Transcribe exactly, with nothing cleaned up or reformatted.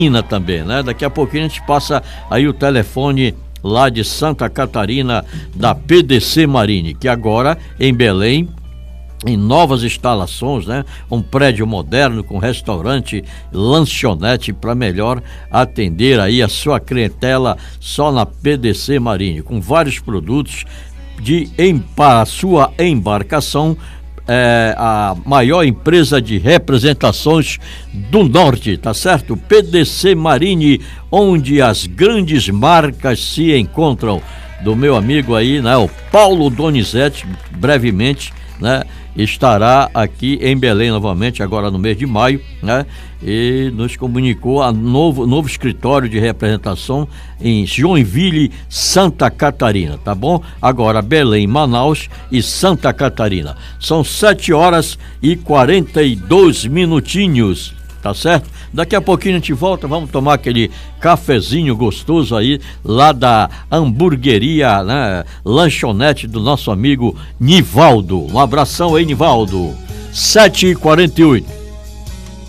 também, né? Daqui a pouquinho a gente passa aí o telefone lá de Santa Catarina, da P D C Marine, que agora em Belém, em novas instalações, né? Um prédio moderno com restaurante, lanchonete para melhor atender aí a sua clientela só na P D C Marine, com vários produtos de em, para a sua embarcação. É a maior empresa de representações do norte, tá certo? P D C Marine, onde as grandes marcas se encontram. Do meu amigo aí, né, o Paulo Donizete, brevemente, né, estará aqui em Belém novamente, agora no mês de maio, né, e nos comunicou a novo, novo escritório de representação em Joinville, Santa Catarina, tá bom? Agora Belém, Manaus e Santa Catarina. São sete horas e quarenta e dois minutinhos. Tá certo? Daqui a pouquinho a gente volta, vamos tomar aquele cafezinho gostoso aí, lá da hamburgueria, né? Lanchonete do nosso amigo Nivaldo. Um abração aí, Nivaldo. sete e quarenta e oito.